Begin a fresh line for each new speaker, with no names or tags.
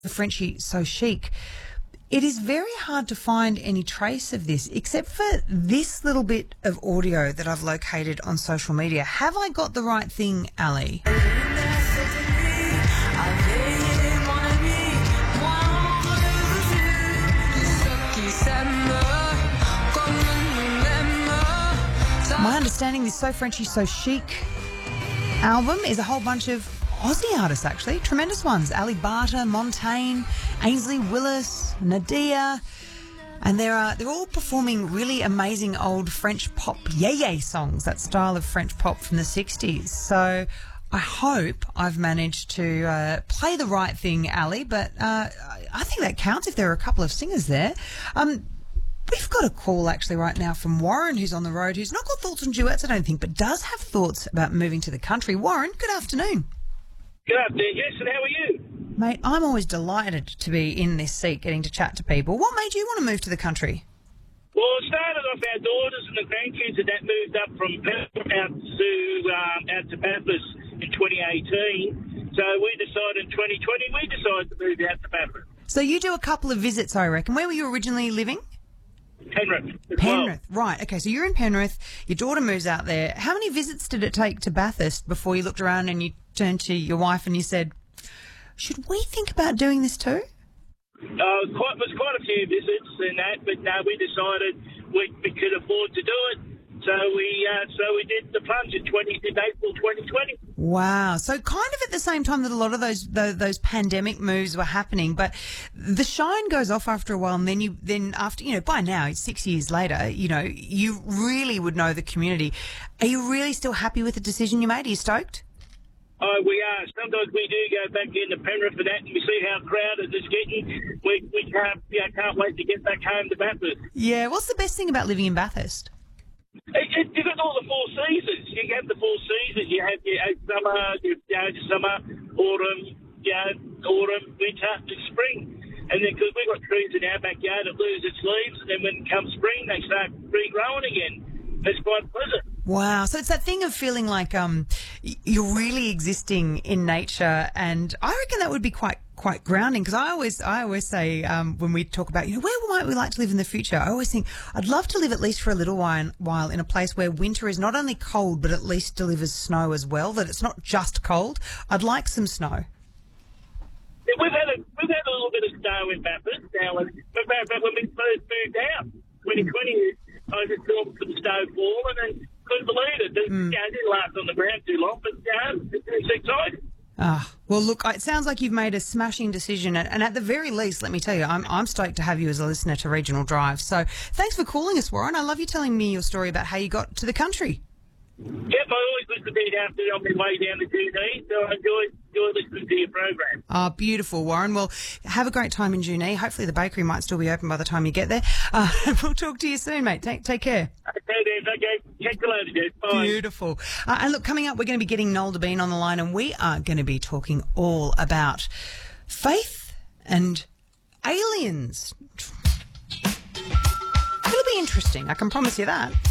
the Frenchie So Chic. It is very hard to find any trace of this, except for this little bit of audio that I've located on social media. Have I got the right thing, Ali? My understanding, this So Frenchie So Chic album is a whole bunch of Aussie artists, actually. Tremendous ones. Ali Barter, Montaigne, Ainsley Willis, Nadia. And they're all performing really amazing old French pop yeye songs, that style of French pop from the 60s. So I hope I've managed to play the right thing, Ali, but I think that counts if there are a couple of singers there. We've got a call actually right now from Warren, who's on the road, who's not got thoughts on duets, I don't think, but does have thoughts about moving to the country. Warren, good afternoon.
Good afternoon, yes, and how are you?
Mate, I'm always delighted to be in this seat getting to chat to people. What made you want to move to the country?
Well, it started off our daughters and the grandkids, and that moved up from Perth out to Bathurst in 2018. So we decided in 2020, to move out to Bathurst.
So you do a couple of visits, I reckon. Where were you originally living?
Penrith.
Penrith, right. Okay, so you're in Penrith, your daughter moves out there. How many visits did it take to Bathurst before you looked around and you turned to your wife and you said, should we think about doing this too?
Quite a few visits and that, but no, we decided we could afford to do it. So we did the plunge in April 2020.
Wow. So kind of at the same time that a lot of those pandemic moves were happening, but the shine goes off after a while, and then after by now, 6 years later, you really would know the community. Are you really still happy with the decision you made? Are you stoked?
Oh, we are. Sometimes we do go back into Penrith for that, and we see how crowded it's getting. We can't wait to get back home to Bathurst.
Yeah. What's the best thing about living in Bathurst?
You've got all the four seasons. You have the four seasons. You have your summer, autumn, winter, and spring. And then because we've got trees in our backyard that lose its leaves, and then when it comes spring, they start regrowing again. It's quite pleasant.
Wow. So it's that thing of feeling like you're really existing in nature, and I reckon that would be quite grounding, because I always say when we talk about where might we like to live in the future, I always think I'd love to live at least for a little while in a place where winter is not only cold but at least delivers snow as well, that it's not just cold. I'd like some snow.
Yeah, we've had a little bit of snow in Bathurst now, but when we first moved out 2020, I just saw some snow falling and couldn't believe it. It didn't last on the ground too long, but it's exciting.
Well, look, it sounds like you've made a smashing decision, and at the very least, let me tell you, I'm stoked to have you as a listener to Regional Drive. So thanks for calling us, Warren. I love you telling me your story about how you got to the country.
Yep, I always listen to it after on my way down to Junee, so I enjoy listening to your program.
Oh, beautiful, Warren. Well, have a great time in Junee. Hopefully the bakery might still be open by the time you get there. We'll talk to you soon, mate. Take care.
Okay, then. Okay. Catch you later, dude. Bye.
Beautiful. And look, coming up, we're going to be getting Noel Debien on the line, and we are going to be talking all about faith and aliens. It'll be interesting, I can promise you that.